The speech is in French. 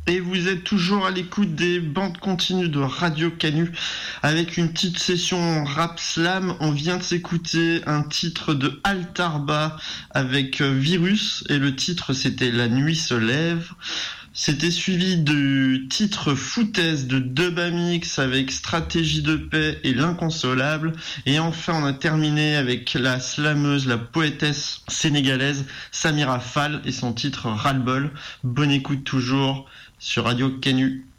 Et vous êtes toujours à l'écoute des bandes continues de Radio Canu avec une petite session rap slam. On vient de s'écouter un titre de Altarba avec Virus et le titre c'était La nuit se lève. C'était suivi du titre Foutaise de Dubamix avec Stratégie de paix et L'Inconsolable. Et enfin, on a terminé avec la slameuse, la poétesse sénégalaise Samira Fall et son titre Ras-le-bol. Bonne écoute toujours sur Radio Canu.